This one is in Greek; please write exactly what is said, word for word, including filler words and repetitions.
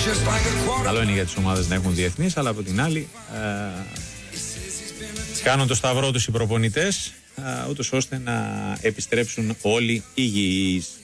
Καλό είναι για τις ομάδες να έχουν διεθνείς, αλλά από την άλλη ε, κάνουν το σταυρό τους οι προπονητές, ε, ούτως ώστε να επιστρέψουν όλοι υγιείς.